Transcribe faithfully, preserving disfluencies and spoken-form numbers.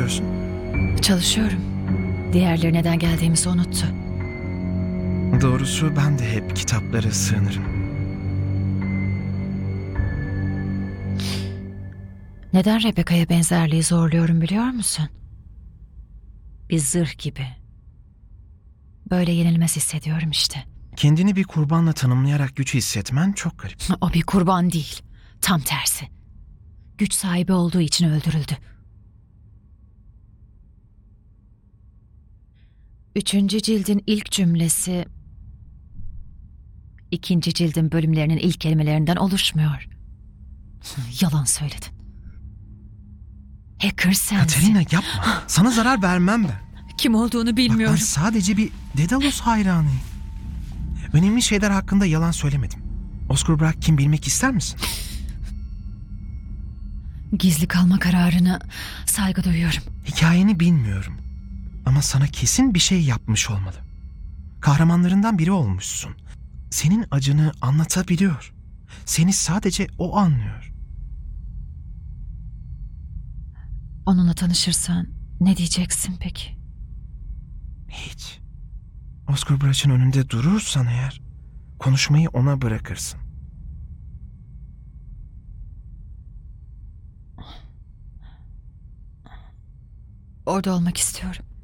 yapıyorsun? Çalışıyorum. Diğerleri neden geldiğimizi unuttu. Doğrusu ben de hep kitaplara sığınırım. Neden Rebecca'ya benzerliği zorluyorum biliyor musun? Bir zırh gibi. Böyle yenilmez hissediyorum işte. Kendini bir kurbanla tanımlayarak güç hissetmen çok garip. O bir kurban değil. Tam tersi. Güç sahibi olduğu için öldürüldü. Üçüncü cildin ilk cümlesi ikinci cildin bölümlerinin ilk kelimelerinden oluşmuyor. Yalan söyledin. Hacker sensin. Katerina yapma. Sana zarar vermem ben. Kim olduğunu Bak, bilmiyorum. ben sadece bir Daedalus hayranıyım. Önemli şeyler hakkında yalan söylemedim. Oscar Brack kim bilmek ister misin? Gizli kalma kararına saygı duyuyorum. Hikayeni bilmiyorum. Ama sana kesin bir şey yapmış olmalı. Kahramanlarından biri olmuşsun. Senin acını anlatabiliyor. Seni sadece o anlıyor. Onunla tanışırsan ne diyeceksin peki? Hiç. Oscar Brack'ın önünde durursan eğer konuşmayı ona bırakırsın. Orada olmak istiyorum.